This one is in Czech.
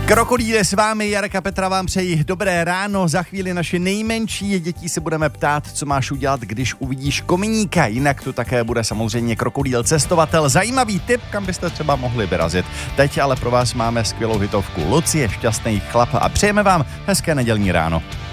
Krokodýly s vámi, Jarek a Petra vám přeji dobré ráno. Za chvíli naše nejmenší dětí se budeme ptát, co máš udělat, když uvidíš kominíka. Jinak tu také bude samozřejmě krokodýl cestovatel. Zajímavý tip, kam byste třeba mohli vyrazit. Teď ale pro vás máme skvělou hitovku Lucie, Šťastný chlap a přejeme vám hezké nedělní ráno.